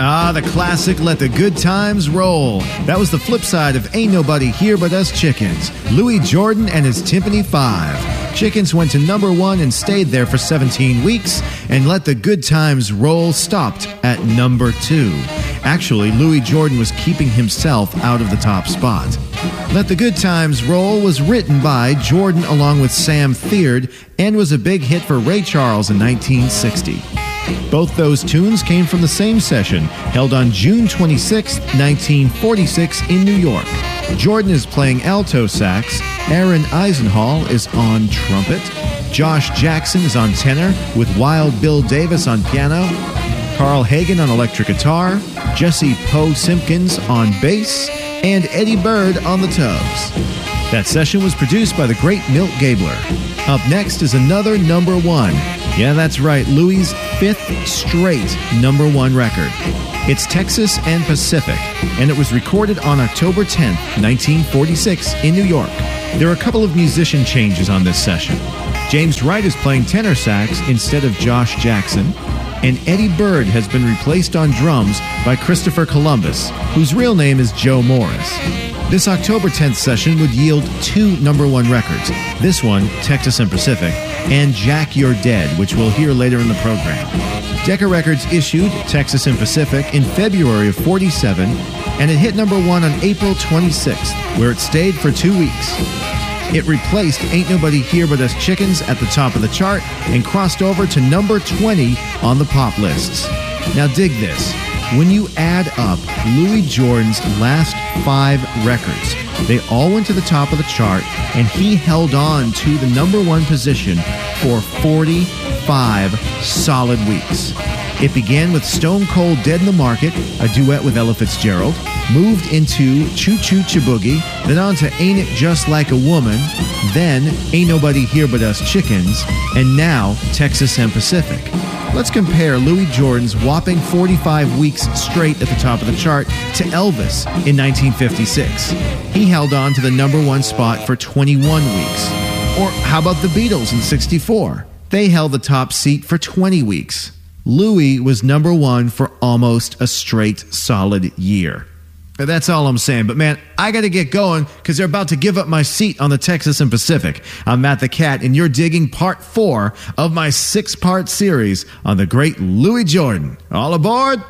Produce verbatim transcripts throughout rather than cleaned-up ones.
Ah, the classic Let the Good Times Roll. That was the flip side of Ain't Nobody Here But Us Chickens, Louis Jordan and his Timpani Five. Chickens went to number one and stayed there for seventeen weeks, and Let the Good Times Roll stopped at number two. Actually, Louis Jordan was keeping himself out of the top spot. Let the Good Times Roll was written by Jordan along with Sam Theard and was a big hit for Ray Charles in nineteen sixty. Both those tunes came from the same session, held on June twenty-sixth, nineteen forty-six in New York. Jordan is playing alto sax, Aaron Eisenhall is on trumpet, Josh Jackson is on tenor, with Wild Bill Davis on piano, Carl Hagen on electric guitar, Jesse Poe Simpkins on bass, and Eddie Bird on the tubs. That session was produced by the great Milt Gabler. Up next is another number one. Yeah, that's right, Louis' fifth straight number one record. It's Texas and Pacific, and it was recorded on October tenth, nineteen forty-six in New York. There are a couple of musician changes on this session. James Wright is playing tenor sax instead of Josh Jackson, and Eddie Bird has been replaced on drums by Christopher Columbus, whose real name is Joe Morris. This October tenth session would yield two number one records. This one, Texas and Pacific, and Jack You're Dead, which we'll hear later in the program. Decca Records issued Texas and Pacific in February of forty-seven, and it hit number one on April twenty-sixth, where it stayed for two weeks. It replaced Ain't Nobody Here But Us Chickens at the top of the chart and crossed over to number twenty on the pop lists. Now dig this. When you add up Louis Jordan's last five records, they all went to the top of the chart, and he held on to the number one position for forty-five solid weeks. It began with Stone Cold Dead in the Market, a duet with Ella Fitzgerald, moved into Choo Choo Chiboogie, then on to Ain't It Just Like a Woman, then Ain't Nobody Here But Us Chickens, and now Texas and Pacific. Let's compare Louis Jordan's whopping forty-five weeks straight at the top of the chart to Elvis in nineteen fifty-six. He held on to the number one spot for twenty-one weeks. Or how about the Beatles in sixty-four? They held the top seat for twenty weeks. Louis was number one for almost a straight solid year. That's all I'm saying. But man, I got to get going because they're about to give up my seat on the Texas and Pacific. I'm Matt the Cat, and you're digging part four of my six-part series on the great Louis Jordan. All aboard!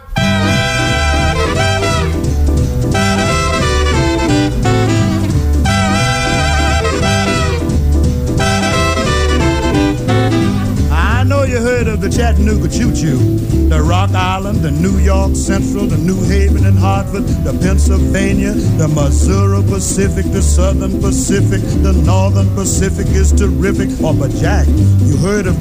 I know you heard of the Chattanooga Choo-Choo, the Rock Island, the New York Central, the New Haven and Hartford, the Pennsylvania, the Missouri Pacific, the Southern Pacific, the Northern Pacific is terrific. Oh, but Jack, you heard of